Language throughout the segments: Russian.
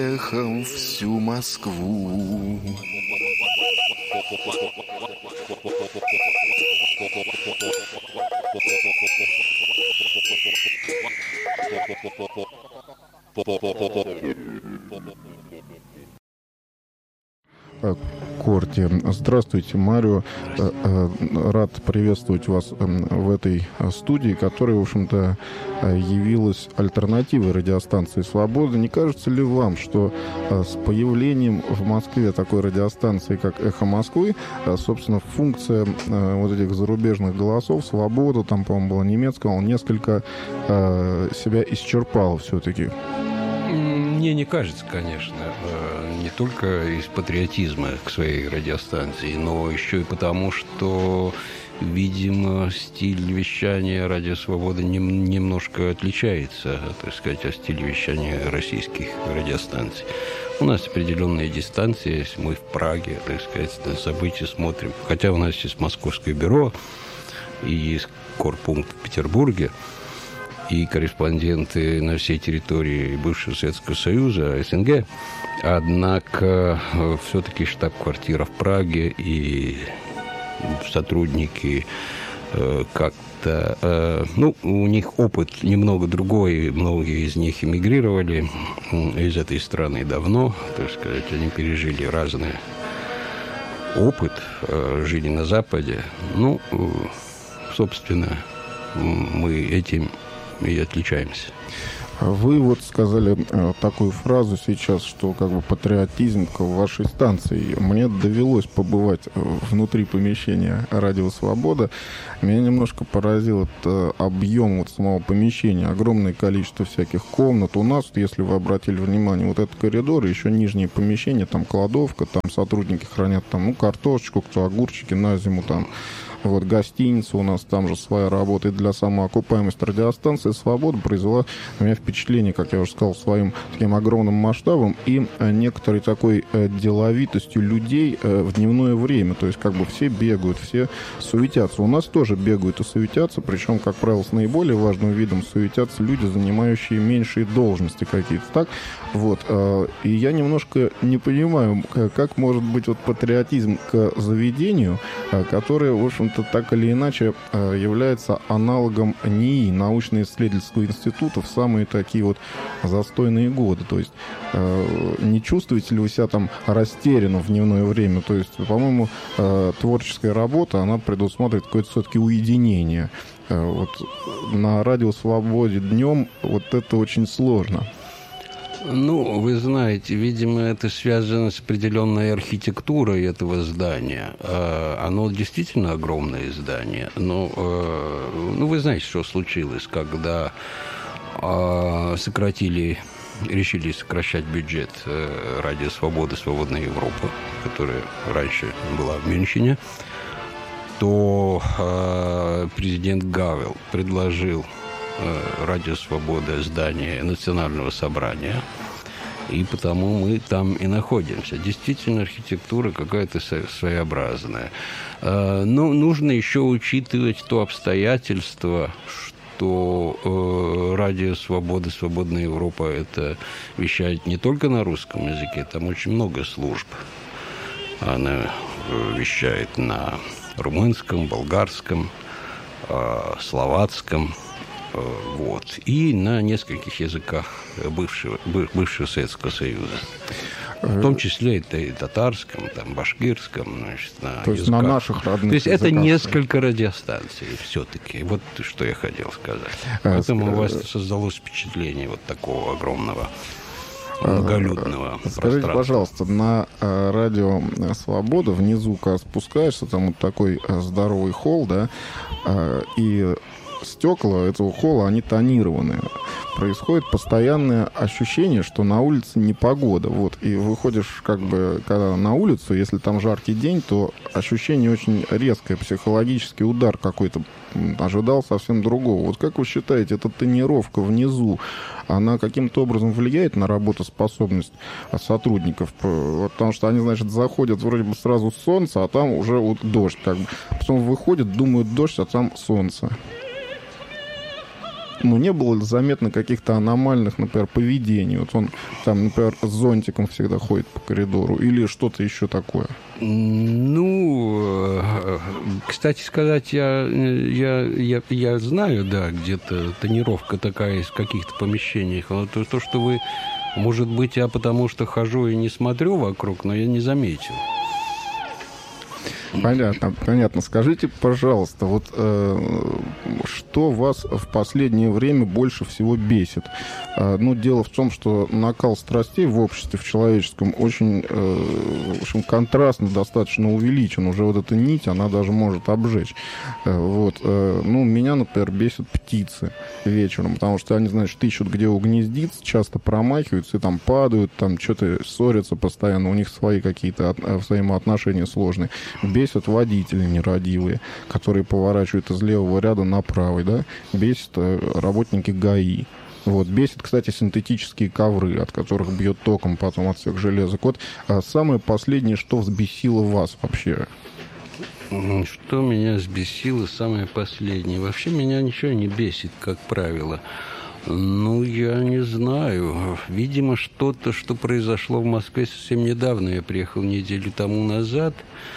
Эхом всю Москву. Корти. Здравствуйте, Марио. Рад приветствовать вас в этой студии, которая, в общем-то, явилась альтернативой радиостанции «Свобода». Не кажется ли вам, что с появлением в Москве такой радиостанции, как «Эхо Москвы», собственно, функция вот этих зарубежных голосов, «Свобода», там, по-моему, была немецкая, он несколько себя исчерпал все-таки? Мне не кажется, конечно, не только из патриотизма к своей радиостанции, но еще и потому, что, видимо, стиль вещания «Радио Свобода» немножко отличается, так сказать, от стиля вещания российских радиостанций. У нас определенная дистанция, если мы в Праге, так сказать, на события смотрим. Хотя у нас есть Московское бюро и есть корпункт в Петербурге, и корреспонденты на всей территории бывшего Советского Союза, СНГ. Однако все-таки штаб-квартира в Праге, и сотрудники как-то... у них опыт немного другой, многие из них эмигрировали из этой страны давно, так сказать, они пережили разный опыт, жили на Западе. Собственно, мы этим и отличаемся. Вы вот сказали такую фразу сейчас, что как бы патриотизм к вашей станции. Мне довелось побывать внутри помещения «Радио Свобода». Меня немножко поразил этот объем вот самого помещения. Огромное количество всяких комнат. У нас, если вы обратили внимание, вот этот коридор, еще нижние помещения, там кладовка, там сотрудники хранят там, картошечку, кто огурчики на зиму там. Вот гостиница у нас там же своя работает для самоокупаемости. Радиостанция «Свобода» произвела на меня впечатление, как я уже сказал, своим таким огромным масштабом и некоторой такой деловитостью людей в дневное время. То есть как бы все бегают, все суетятся. У нас тоже бегают и суетятся, причем, как правило, с наиболее важным видом суетятся люди, занимающие меньшие должности какие-то. Так? Вот. И я немножко не понимаю, как может быть вот патриотизм к заведению, которое, в общем-то, так или иначе является аналогом НИИ, научно-исследовательского института, в самые такие вот застойные годы. То есть не чувствуете ли вы себя там растерянно в дневное время? То есть, по-моему, творческая работа, она предусматривает какое-то все-таки уединение. Вот на «Радио Свободе» днем вот это очень сложно. Вы знаете, видимо, это связано с определенной архитектурой этого здания. Оно действительно огромное здание. Но вы знаете, что случилось, когда решили сокращать бюджет «Радио Свободы», «Свободная Европа», которая раньше была в Мюнхене, то президент Гавел предложил «Радио Свобода» здание Национального собрания, и потому мы там и находимся. Действительно, архитектура какая-то своеобразная. Но нужно еще учитывать то обстоятельство, что «Радио Свобода», «Свободная Европа» это вещает не только на русском языке, там очень много служб. Она вещает на румынском, болгарском, словацком, и на нескольких языках бывшего Советского Союза. В том числе это и татарском, там, башкирском, значит, на То есть языках. На наших родных То есть языках. Это несколько радиостанций все-таки. Вот что я хотел сказать. Поэтому у вас создалось впечатление вот такого огромного многолюдного пространства. Скажите, пожалуйста, на «Радио Свобода» внизу, когда спускаешься, там вот такой здоровый холл, да, и стекла этого холла, они тонированные. Происходит постоянное ощущение, что на улице непогода. Вот. И выходишь, как бы, когда на улицу, если там жаркий день, то ощущение очень резкое, психологический удар какой-то. Ожидал совсем другого. Вот как вы считаете, эта тонировка внизу, она каким-то образом влияет на работоспособность сотрудников? Потому что они, значит, заходят вроде бы сразу солнце, а там уже вот дождь. Как бы. Потом выходят, думают дождь, а там солнце. ну, не было ли заметно каких-то аномальных, например, поведений? Вот он там, например, с зонтиком всегда ходит по коридору или что-то еще такое? Ну, кстати сказать, я знаю, да, где-то тонировка такая есть в каких-то помещениях. Но то, что вы, может быть, я потому что хожу и не смотрю вокруг, но я не заметил. Понятно. Скажите, пожалуйста, вот что вас в последнее время больше всего бесит? Ну, дело в том, что накал страстей в обществе, в человеческом, очень, в общем, контрастно достаточно увеличен. Уже вот эта нить, она даже может обжечь. Вот. Ну, меня, например, бесят птицы вечером, потому что они, значит, ищут, где угнездиться, часто промахиваются и там падают, там что-то ссорятся постоянно, у них свои какие-то взаимоотношения сложные. Бесят водители нерадивые, которые поворачивают из левого ряда на правый, да? Бесят работники ГАИ. Вот. Бесит, кстати, синтетические ковры, от которых бьет током потом от всех железок. Вот самое последнее, что взбесило вас вообще? Что меня взбесило, самое последнее? Вообще меня ничего не бесит, как правило. Ну, я не знаю. Видимо, что-то, что произошло в Москве совсем недавно. Я приехал неделю тому назад.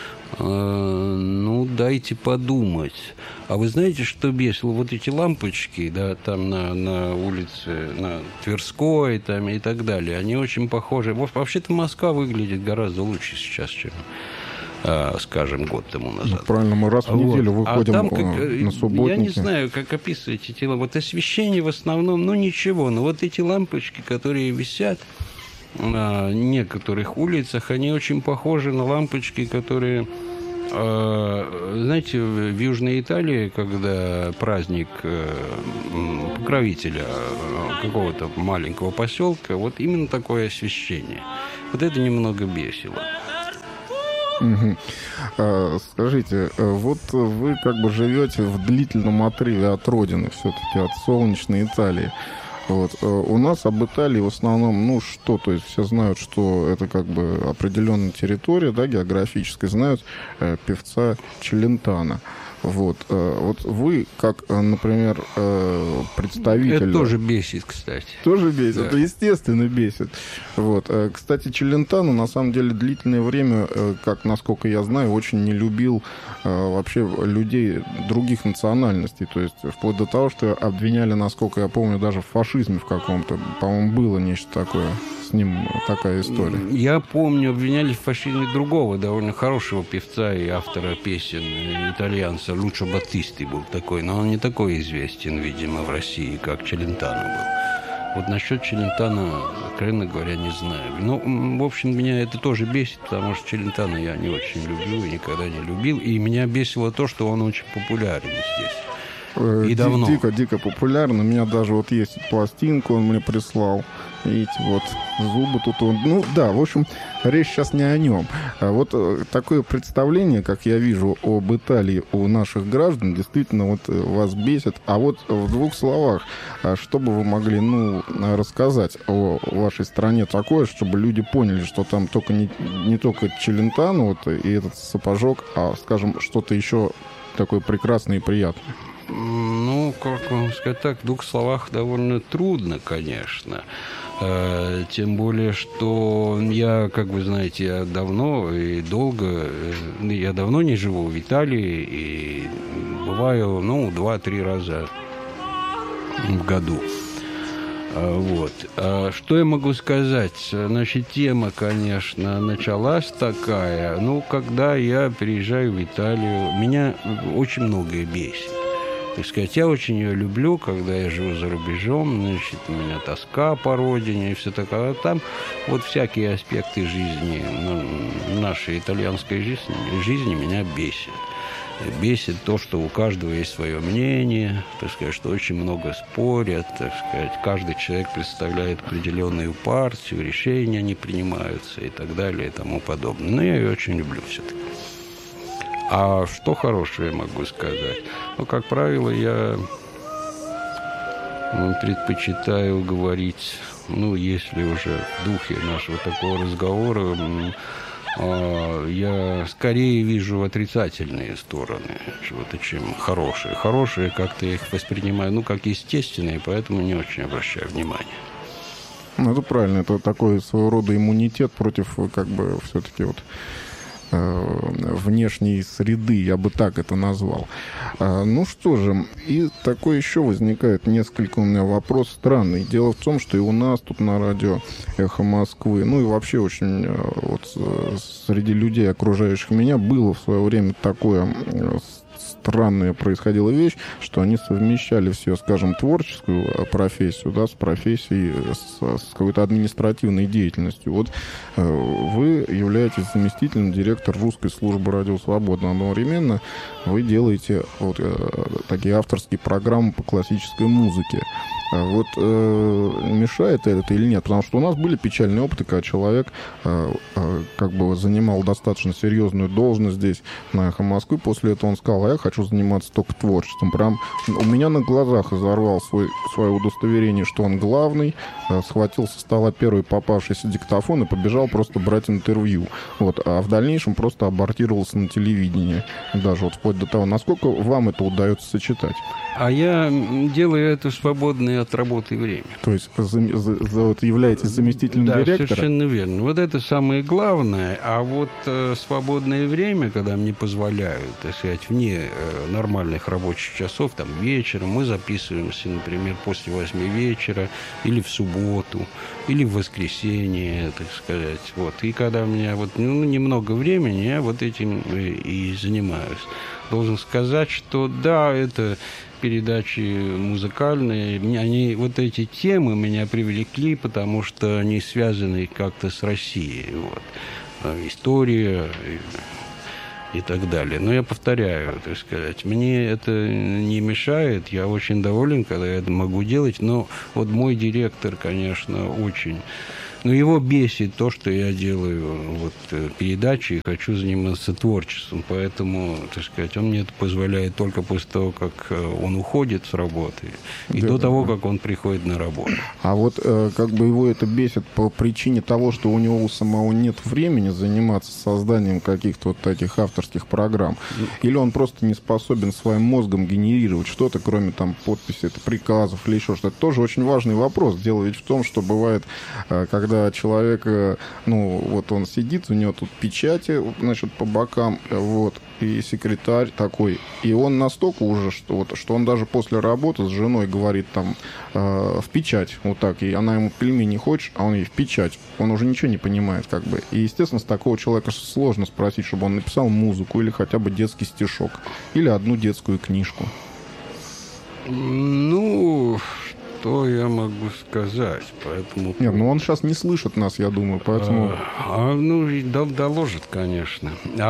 Ну, дайте подумать. А вы знаете, что бесило? Вот эти лампочки, да, там на улице, на Тверской там, и так далее, они очень похожи. Вообще-то Москва выглядит гораздо лучше сейчас, чем, скажем, год тому назад. Ну, правильно, мы раз в неделю выходим там, на субботники. Я не знаю, как описывать эти лампочки. Вот освещение в основном, ну, ничего. Но вот эти лампочки, которые висят на некоторых улицах, они очень похожи на лампочки, которые... Знаете, в Южной Италии, когда праздник покровителя какого-то маленького поселка, вот именно такое освещение. Вот это немного бесило. Скажите, вот вы как бы живете в длительном отрыве от родины, все-таки от солнечной Италии. Вот. У нас об Италии в основном, ну что, то есть все знают, что это как бы определенная территория, да, географическая, знают певца Челентано. Вот. Вот вы, как, например, представитель... Это тоже бесит, кстати. Тоже бесит? Да. Это естественно бесит. Вот. Кстати, Челентано, на самом деле, длительное время, как, насколько я знаю, очень не любил вообще людей других национальностей. То есть вплоть до того, что обвиняли, насколько я помню, даже в фашизме в каком-то. По-моему, было нечто такое. С ним такая история. Я помню, обвиняли в фашизме другого, довольно хорошего певца и автора песен, итальянца, Лучо Баттисти был такой, но он не такой известен, видимо, в России, как Челентано был. Вот насчет Челентано, откровенно говоря, не знаю. Ну, в общем, меня это тоже бесит, потому что Челентано я не очень люблю и никогда не любил. И меня бесило то, что он очень популярен здесь. И давно. Дико популярен. У меня даже вот есть пластинку, он мне прислал. Видите, вот зубы тут он. Ну да, в общем, речь сейчас не о нем. А вот такое представление, как я вижу, об Италии у наших граждан, действительно вот вас бесит. А вот в двух словах, что бы вы могли, ну, рассказать о вашей стране такое, чтобы люди поняли, что там только не только Челентано вот, и этот сапожок, а, скажем, что-то еще такое прекрасное и приятное. Ну, как вам сказать так, в двух словах довольно трудно, конечно. Тем более, что я, как вы знаете, я давно не живу в Италии и бываю, 2-3 раза в году. Вот. Что я могу сказать? Значит, тема, конечно, началась такая. Когда я приезжаю в Италию, меня очень многое бесит. Так сказать, я очень ее люблю, когда я живу за рубежом, значит, у меня тоска по родине и все такое. А там вот всякие аспекты жизни, нашей итальянской жизни меня бесит. Бесит то, что у каждого есть свое мнение, так сказать, что очень много спорят, так сказать, каждый человек представляет определенную партию, решения не принимаются и так далее и тому подобное. Но я ее очень люблю все-таки. А что хорошего я могу сказать? Как правило, я предпочитаю говорить, если уже в духе нашего такого разговора, Я скорее вижу отрицательные стороны чего-то, чем хорошие. Хорошие как-то я их воспринимаю, как естественные, поэтому не очень обращаю внимания. Это правильно, это такой своего рода иммунитет против, все-таки внешней среды, я бы так это назвал. Ну что же, и такой еще возникает несколько у меня вопрос странный. Дело в том, что и у нас тут на радио «Эхо Москвы», и вообще очень среди людей, окружающих меня, было в свое время такое странная происходила вещь, что они совмещали все, скажем, творческую профессию, с профессией, с какой-то административной деятельностью. Вы являетесь заместителем директора русской службы «Радио Свобода». Одновременно вы делаете такие авторские программы по классической музыке. Мешает это или нет? Потому что у нас были печальные опыты, когда человек занимал достаточно серьезную должность здесь, на «Эхо Москвы». После этого он сказал: я хочу заниматься только творчеством. Прям у меня на глазах изорвал свое удостоверение, что он главный, схватил со стола первый попавшийся диктофон и побежал просто брать интервью. А в дальнейшем просто абортировался на телевидении. Даже вплоть до того, насколько вам это удается сочетать. А я делаю это в свободное от работы время. То есть являетесь заместителем директора? Да, совершенно верно. Это самое главное. А свободное время, когда мне позволяют, так сказать, вне нормальных рабочих часов, вечером, мы записываемся, например, после 8 вечера, или в субботу, или в воскресенье, так сказать. И когда у меня немного времени, я этим и занимаюсь. Должен сказать, что да, это передачи музыкальные, эти темы меня привлекли, потому что они связаны как-то с Россией. История и так далее. Но я повторяю, так сказать, мне это не мешает, я очень доволен, когда я это могу делать, но мой директор, конечно, очень... Но его бесит то, что я делаю передачи и хочу заниматься творчеством. Поэтому, так сказать, он мне это позволяет только после того, как он уходит с работы, и до того, как он приходит на работу. А его это бесит по причине того, что у него у самого нет времени заниматься созданием каких-то таких авторских программ? Или он просто не способен своим мозгом генерировать что-то, кроме подписи, приказов или еще что-то? Это тоже очень важный вопрос. Дело ведь в том, что бывает, когда человек, он сидит, у него тут печати, по бокам, и секретарь такой, и он настолько уже, что он даже после работы с женой говорит в печать, и она ему: пельмени хочешь, а он ей в печать. Он уже ничего не понимает, И, естественно, с такого человека сложно спросить, чтобы он написал музыку или хотя бы детский стишок, или одну детскую книжку. Что я могу сказать? Поэтому... Нет, он сейчас не слышит нас, я думаю, поэтому... Доложит, конечно.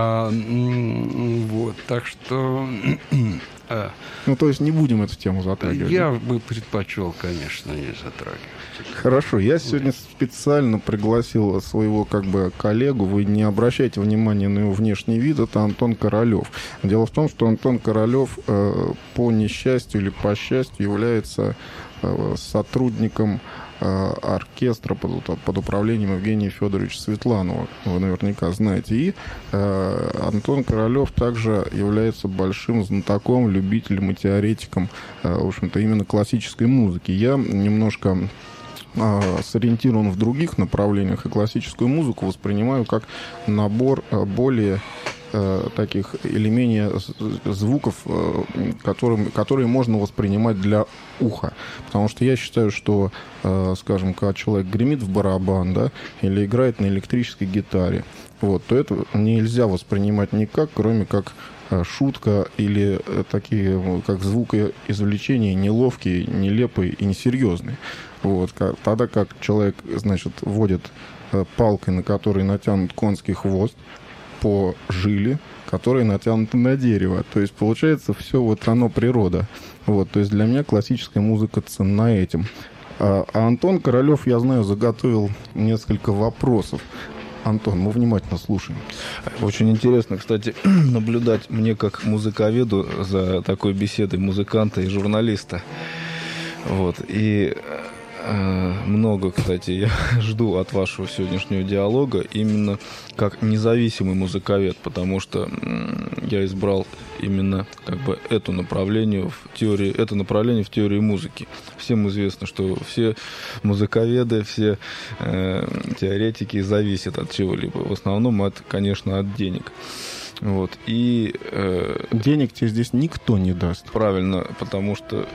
Так что... то есть не будем эту тему затрагивать. Я бы предпочел, конечно, не затрагивать. Хорошо. Я сегодня специально пригласил своего коллегу. Вы не обращайте внимания на его внешний вид. Это Антон Королёв. Дело в том, что Антон Королёв по несчастью или по счастью является сотрудником оркестра под управлением Евгения Федоровича Светланова. Вы наверняка знаете. И Антон Королёв также является большим знатоком, любителем и теоретиком, в общем-то, именно классической музыки. Я немножко сориентирован в других направлениях, и классическую музыку воспринимаю как набор более таких или менее звуков, которые можно воспринимать для уха. Потому что я считаю, что, скажем, когда человек гремит в барабан, или играет на электрической гитаре, то это нельзя воспринимать никак, кроме как шутка или такие, как звукоизвлечения, неловкие, нелепые и несерьезные. Тогда как человек, водит палкой, на которой натянут конский хвост, по жиле, которые натянуты на дерево. То есть, получается, все оно природа. То есть, для меня классическая музыка ценна этим. А Антон Королёв, я знаю, заготовил несколько вопросов. Антон, мы внимательно слушаем. Очень интересно, кстати, наблюдать мне как музыковеду за такой беседой музыканта и журналиста. И много, кстати, я жду от вашего сегодняшнего диалога именно как независимый музыковед, потому что я избрал именно как бы это направление в теории музыки. Всем известно, что все музыковеды, все теоретики зависят от чего-либо. В основном это, конечно, от денег. Вот. И денег тебе здесь никто не даст. Правильно, потому что...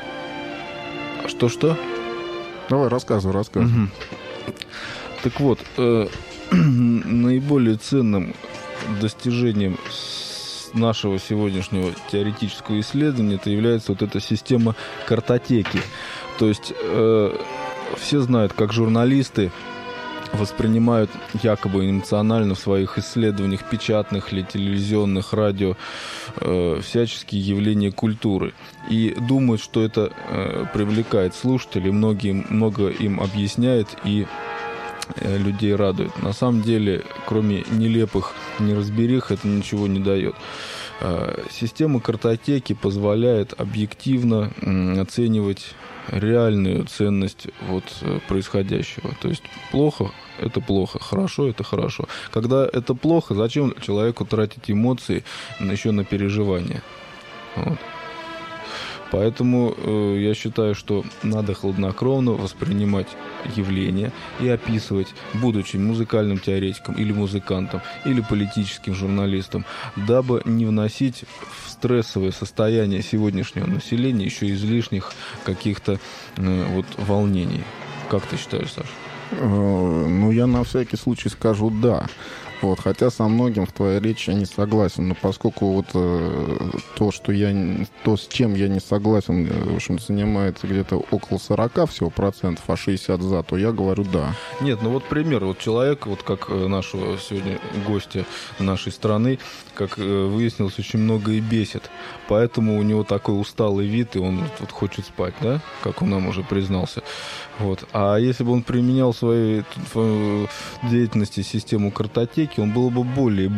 Что? Давай, рассказывай. Угу. Так вот, наиболее ценным достижением нашего сегодняшнего теоретического исследования это является вот эта система картотеки. То есть все знают, как журналисты воспринимают якобы эмоционально в своих исследованиях печатных или телевизионных, радио, всяческие явления культуры. И думают, что это привлекает слушателей, много им объясняет и людей радует. На самом деле, кроме нелепых неразберих, это ничего не дает. Система картотеки позволяет объективно оценивать реальную ценность происходящего. То есть плохо — это плохо, хорошо — это хорошо. Когда это плохо, зачем человеку тратить эмоции еще на переживания? Вот. Поэтому я считаю, что надо хладнокровно воспринимать явления и описывать, будучи музыкальным теоретиком или музыкантом, или политическим журналистом, дабы не вносить в стрессовое состояние сегодняшнего населения еще излишних каких-то волнений. Как ты считаешь, Саша? Ну, я на всякий случай скажу «да». Хотя со многим в твоей речи я не согласен, но поскольку то, с чем я не согласен, в общем, занимает где-то около 40 всего процентов, а 60 за, то я говорю «да». Нет, пример, человек, как нашего сегодня гостя нашей страны, как выяснилось, очень много и бесит, поэтому у него такой усталый вид, и он хочет спать, да, как он нам уже признался. А если бы он применял в своей деятельности систему картотеки, он был бы более